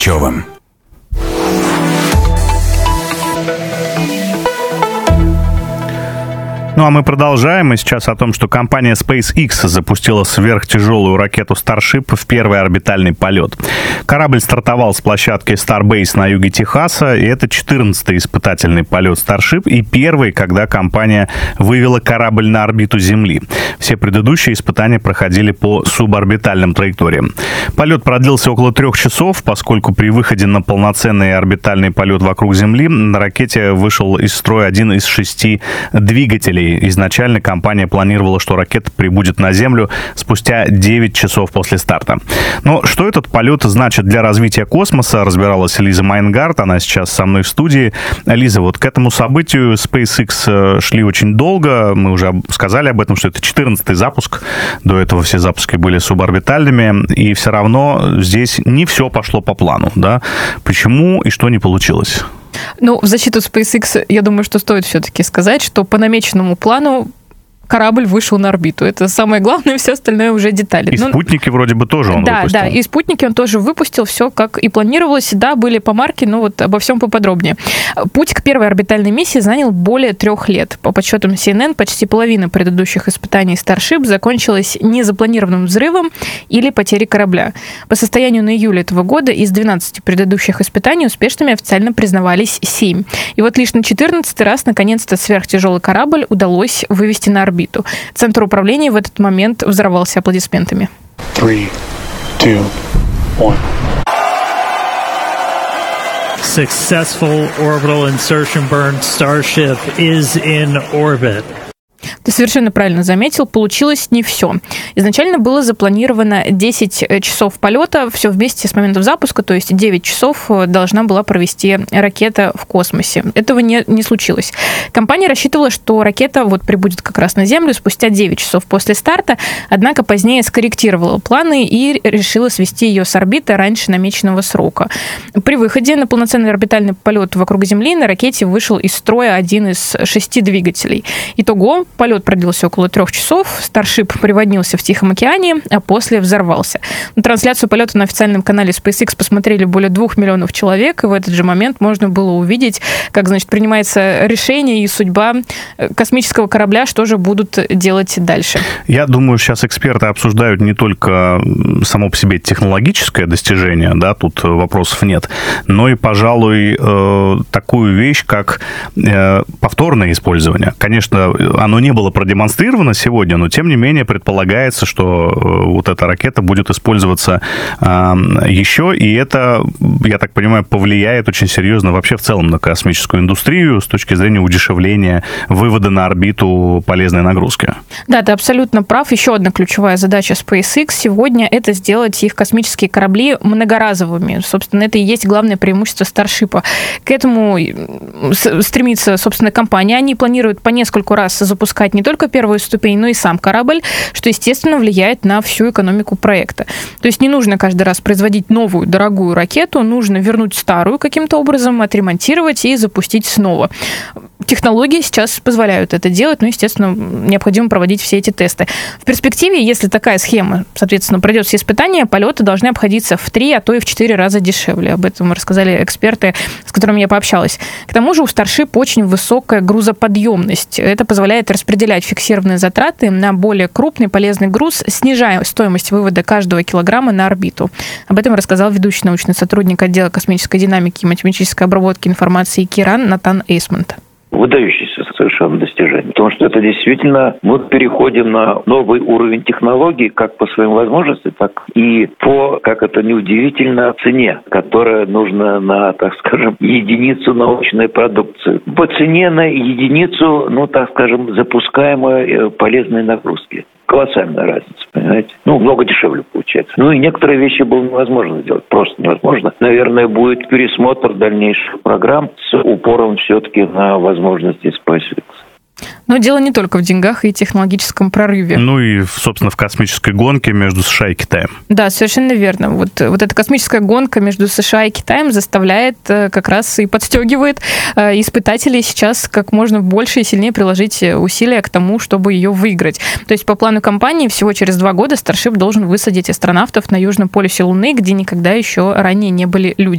Чёвом. Ну а мы продолжаем. И сейчас о том, что компания SpaceX запустила сверхтяжелую ракету Starship в первый орбитальный полет. Корабль стартовал с площадки Starbase на юге Техаса, и это 14-й испытательный полет Starship и первый, когда компания вывела корабль на орбиту Земли. Все предыдущие испытания проходили по суборбитальным траекториям. Полет продлился около 3 часов, поскольку при выходе на полноценный орбитальный полет вокруг Земли на ракете вышел из строя один из 6 двигателей. Изначально компания планировала, что ракета прибудет на Землю спустя 9 часов после старта. Но что этот полет значит для развития космоса, разбиралась Лиза Майнгард, она сейчас со мной в студии. Лиза, вот к этому событию SpaceX шли очень долго, мы уже сказали об этом, что это 14-й запуск, до этого все запуски были суборбитальными, и все равно здесь не все пошло по плану, да? Почему и что не получилось? Ну, в защиту SpaceX, я думаю, что стоит все-таки сказать, что по намеченному плану корабль вышел на орбиту. Это самое главное, все остальное уже детали. И спутники вроде бы тоже он выпустил. Да, и спутники он тоже выпустил, все как и планировалось. Да, были помарки, но вот обо всем поподробнее. Путь к первой орбитальной миссии занял более 3 лет. По подсчетам CNN, почти половина предыдущих испытаний Starship закончилась незапланированным взрывом или потерей корабля. По состоянию на июль этого года из 12 предыдущих испытаний успешными официально признавались 7. И вот лишь на 14-й раз наконец-то сверхтяжелый корабль удалось вывести на орбиту. Центр управления в этот момент взорвался аплодисментами. 3, 2, 1. Successful orbital insertion burn. Starship is in orbit. Ты совершенно правильно заметил, получилось не все. Изначально было запланировано 10 часов полета, все вместе с моментом запуска, то есть 9 часов должна была провести ракета в космосе. Этого не случилось. Компания рассчитывала, что ракета вот прибудет как раз на Землю спустя 9 часов после старта, однако позднее скорректировала планы и решила свести ее с орбиты раньше намеченного срока. При выходе на полноценный орбитальный полет вокруг Земли на ракете вышел из строя один из 6 двигателей. Итого полет продлился около 3 часов, Starship приводнился в Тихом океане, а после взорвался. На трансляцию полета на официальном канале SpaceX посмотрели более 2 миллионов человек, и в этот же момент можно было увидеть, как, значит, принимается решение и судьба космического корабля, что же будут делать дальше. Я думаю, сейчас эксперты обсуждают не только само по себе технологическое достижение, да, тут вопросов нет, но и, пожалуй, такую вещь, как повторное использование. Конечно, оно не было продемонстрировано сегодня, но тем не менее предполагается, что вот эта ракета будет использоваться еще, и это, я так понимаю, повлияет очень серьезно вообще в целом на космическую индустрию с точки зрения удешевления вывода на орбиту полезной нагрузки. Да, ты абсолютно прав. Еще одна ключевая задача SpaceX сегодня – это сделать их космические корабли многоразовыми. Собственно, это и есть главное преимущество Starship. К этому стремится, собственно, компания. Они планируют по нескольку раз запускать не только первую ступень, но и сам корабль, что, естественно, влияет на всю экономику проекта. То есть не нужно каждый раз производить новую дорогую ракету, нужно вернуть старую каким-то образом, отремонтировать и запустить снова. Технологии сейчас позволяют это делать, но, естественно, необходимо проводить все эти тесты. В перспективе, если такая схема, соответственно, пройдет все испытания, полеты должны обходиться в 3, а то и в 4 раза дешевле. Об этом рассказали эксперты, с которыми я пообщалась. К тому же у Starship очень высокая грузоподъемность. Это позволяет распределять фиксированные затраты на более крупный полезный груз, снижая стоимость вывода каждого килограмма на орбиту. Об этом рассказал ведущий научный сотрудник отдела космической динамики и математической обработки информации КИРАН Натан Эйсмонт. Выдающееся совершенно достижение. Потому что это действительно мы переходим на новый уровень технологий как по своим возможностям, так и по, как это неудивительно, цене, которая нужна на, так скажем, единицу научной продукции. По цене на единицу, так скажем, запускаемой полезной нагрузки. Колоссальная разница, понимаете? Много дешевле получается. И некоторые вещи было невозможно сделать, просто невозможно. Наверное, будет пересмотр дальнейших программ с упором все-таки на возможности SpaceX. Но дело не только в деньгах и технологическом прорыве. Ну и, собственно, в космической гонке между США и Китаем. Да, совершенно верно. Вот эта космическая гонка между США и Китаем заставляет, как раз и подстегивает испытателей сейчас как можно больше и сильнее приложить усилия к тому, чтобы ее выиграть. То есть по плану компании всего через 2 года Starship должен высадить астронавтов на южном полюсе Луны, где никогда еще ранее не были люди.